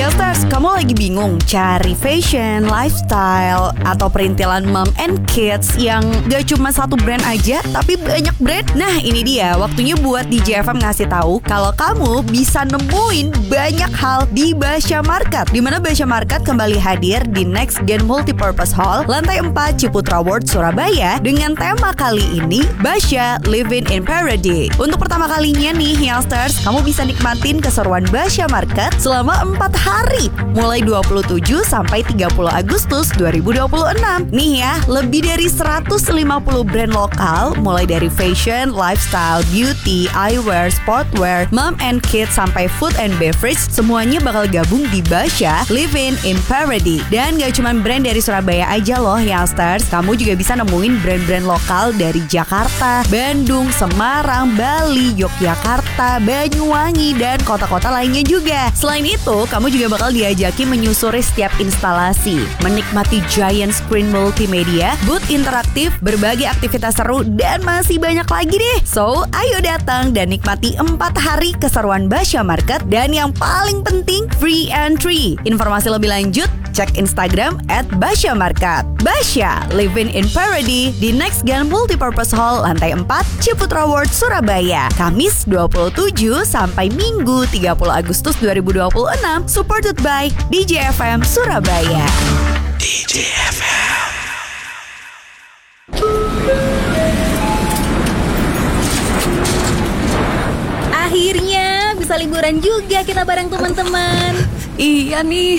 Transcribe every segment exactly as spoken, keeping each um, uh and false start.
Youngsters, kamu lagi bingung cari fashion, lifestyle, atau perintilan mom and kids yang gak cuma satu brand aja, tapi banyak brand? Nah, ini dia waktunya buat D J F M ngasih tahu kalau kamu bisa nemuin banyak hal di Basya Market. Dimana Basya Market kembali hadir di Next Gen Multipurpose Hall, lantai empat Ciputra World, Surabaya, dengan tema kali ini, Basya Living in Paradise. Untuk pertama kalinya nih, Youngsters, kamu bisa nikmatin keseruan Basya Market selama empat hari, mulai dua puluh tujuh sampai tiga puluh Agustus dua ribu dua puluh enam. Nih ya, lebih dari seratus lima puluh brand lokal, mulai dari fashion, lifestyle, beauty, eyewear, sportwear, mom and kids, sampai food and beverage, semuanya bakal gabung di Basya Living in Paradise. Dan gak cuma brand dari Surabaya aja loh, Youngsters, kamu juga bisa nemuin brand-brand lokal dari Jakarta, Bandung, Semarang, Bali, Yogyakarta, Banyuwangi, dan kota-kota lainnya juga. Selain itu, kamu juga bakal diajaki menyusuri setiap instalasi, menikmati giant screen multimedia, booth interaktif, berbagai aktivitas seru, dan masih banyak lagi deh. So, ayo datang dan nikmati empat hari keseruan Basya Market, dan yang paling penting, free entry. Informasi lebih lanjut, cek Instagram at Basya Market. Basya Living in Paradise di Next Gen Multipurpose Hall, lantai empat, Ciputra World, Surabaya, Kamis dua puluh tujuh sampai Minggu tiga puluh Agustus dua ribu dua puluh enam. Supported by D J F M Surabaya. D J F M. Akhirnya bisa liburan juga kita bareng teman-teman. Iya nih.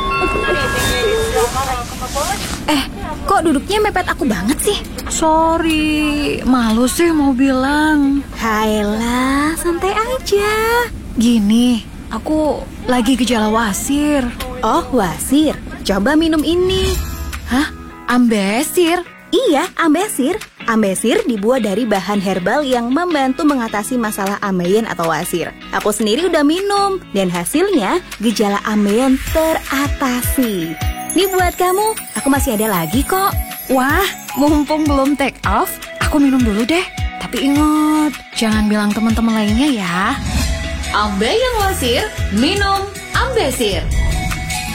Eh, kok duduknya mepet aku banget sih? Sorry, malu sih mau bilang. Hayalah, santai aja. Gini, aku lagi gejala wasir. Oh, wasir. Coba minum ini. Hah? Ambesir? Iya, ambesir. Ambesir dibuat dari bahan herbal yang membantu mengatasi masalah ambeien atau wasir. Aku sendiri udah minum, dan hasilnya gejala ambeien teratasi. Nih buat kamu, aku masih ada lagi kok. Wah, mumpung belum take off, aku minum dulu deh. Tapi ingat, jangan bilang teman-teman lainnya ya. Ambeien wasir, minum Ambesir.